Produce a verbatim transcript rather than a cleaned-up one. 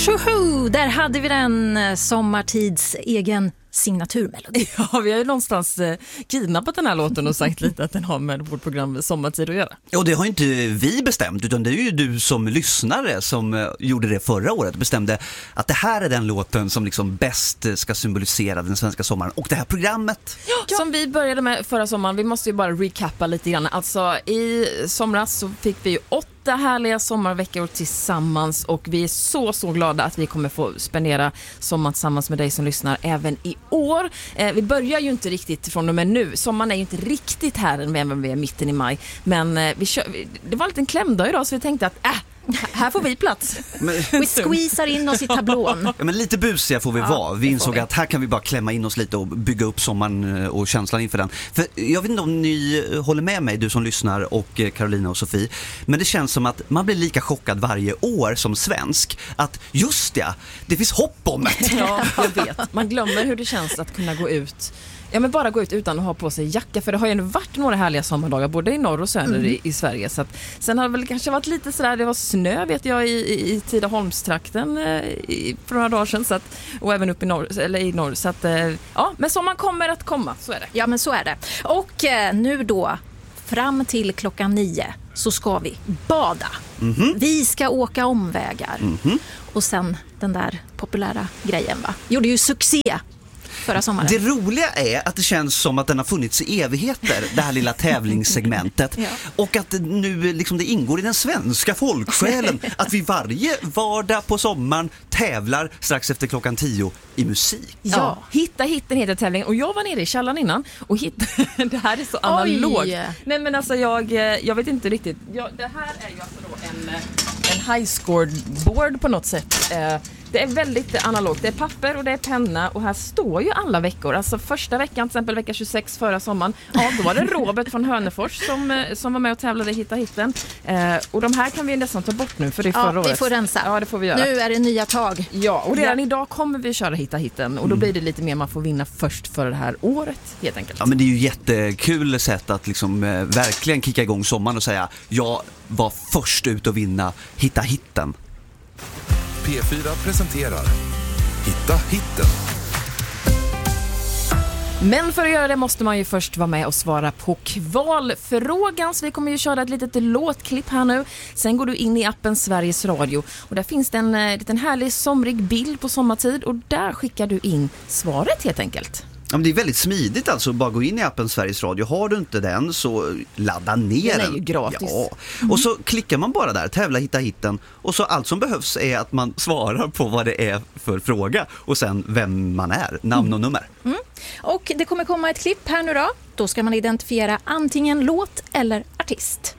Tjoho! Där hade vi den sommartids egen signaturmelodi. Ja, vi har ju någonstans eh, kidnappat den här låten och sagt lite att den har med vårt program Sommartid att göra. Och det har inte vi bestämt, utan det är ju du som lyssnare som eh, gjorde det förra året. Bestämde att det här är den låten som liksom bäst eh, ska symbolisera den svenska sommaren. Och det här programmet. Ja, som vi började med förra sommaren, vi måste ju bara recappa lite grann. Alltså i somras så fick vi ju åtta härliga sommarveckor tillsammans och vi är så, så glada att vi kommer få spendera sommaren tillsammans med dig som lyssnar även i år. Eh, vi börjar ju inte riktigt från och med nu. Sommaren är ju inte riktigt här än även vi är mitten i maj. Men eh, vi kör, det var en liten klämdag idag så vi tänkte att äh, här får vi plats. Vi squeezar in oss i tablån. Ja, men lite busiga får vi ja, vara. Vi insåg vi. att här kan vi bara klämma in oss lite och bygga upp sommaren och känslan inför den. För jag vet inte om ni håller med mig, du som lyssnar, och Carolina och Sofie. Men det känns som att man blir lika chockad varje år som svensk. Att just det, det finns hopp om det. Ja, jag vet. Man glömmer hur det känns att kunna gå ut. Ja, men bara gå ut utan att ha på sig jacka. För det har ju ändå varit några härliga sommardagar både i norr och söder mm. i, i Sverige. Så att, sen har det väl kanske varit lite sådär, det var snö vet jag i, i, i Tidaholmstrakten eh, i, för några dagar sedan. Så att, och även upp i norr, eller i norr. Så att, eh, ja, men sommaren kommer att komma, så är det. Ja, men så är det. Och eh, nu då, fram till klockan nio så ska vi bada. Mm-hmm. Vi ska åka omvägar. Mm-hmm. Och sen den där populära grejen, va? Gjorde ju succé förra sommaren. Det roliga är att det känns som att den har funnits i evigheter, det här lilla tävlingssegmentet. Ja. Och att nu liksom det ingår i den svenska folksjälen att vi varje vardag på sommaren tävlar strax efter klockan tio i musik. Ja, ja. Hitta hitten heter tävlingen. Och jag var nere i källaren innan och hitta, det här är så analogt. Nej men alltså jag, jag vet inte riktigt. Jag, det här är ju alltså då en, en high score board på något sätt. Det är väldigt analogt. Det är papper och det är penna och här står ju alla veckor. Alltså första veckan, till exempel vecka tjugosex förra sommaren, ja, då var det Robert från Hörnefors som, som var med och tävlade i Hitta hitten. Eh, och de här kan vi nästan ta bort nu för det är förra ja, året. vi får rensa. Ja, det får vi göra. Nu är det nya tag. Ja, och redan ja. idag kommer vi köra Hitta hitten och då blir det lite mer man får vinna först för det här året, helt enkelt. Ja, men det är ju jättekul sätt att liksom eh, verkligen kicka igång sommaren och säga jag var först ut att vinna Hitta hitten. P fyra presenterar Hitta hitten. Men för att göra det måste man ju först vara med och svara på kvalfrågan. Så vi kommer ju köra ett litet låtklipp här nu. Sen går du in i appen Sveriges Radio. Och där finns det en, en liten härlig somrig bild på sommartid. Och där skickar du in svaret helt enkelt. Ja, men det är väldigt smidigt alltså, bara gå in i appen Sveriges Radio. Har du inte den så ladda ner den. Den är ju gratis. Ja. Mm. Och så klickar man bara där, tävla, hitta hitten. Och så allt som behövs är att man svarar på vad det är för fråga. Och sen vem man är, namn och nummer. Mm. Och det kommer komma ett klipp här nu då. Då ska man identifiera antingen låt eller artist.